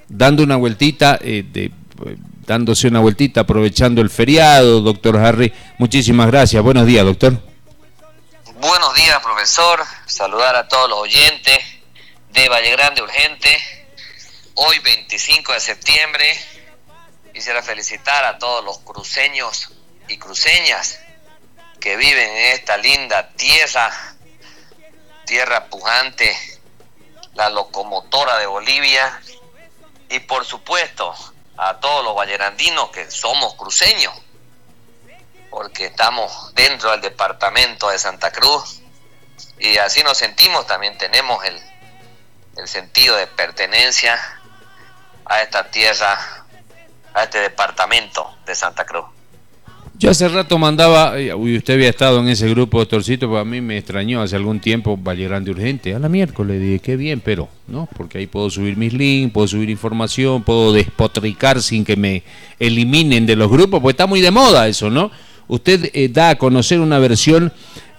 dando una vueltita, dándose una vueltita, aprovechando el feriado, doctor Harry. Muchísimas gracias. Buenos días, doctor. Buenos días, profesor. Saludar a todos los oyentes de Valle Grande Urgente. Hoy, 25 de septiembre, quisiera felicitar a todos los cruceños y cruceñas que viven en esta linda tierra pujante, la locomotora de Bolivia, y por supuesto a todos los vallerandinos que somos cruceños, porque estamos dentro del departamento de Santa Cruz y así nos sentimos. También tenemos el sentido de pertenencia a esta tierra, a este departamento de Santa Cruz. Yo hace rato mandaba, usted había estado en ese grupo, doctorcito, pues a mí me extrañó hace algún tiempo Valle Grande Urgente. A la miércoles dije, qué bien, pero, ¿no? Porque ahí puedo subir mis links, puedo subir información, puedo despotricar sin que me eliminen de los grupos, pues está muy de moda eso, ¿no? Usted da a conocer una versión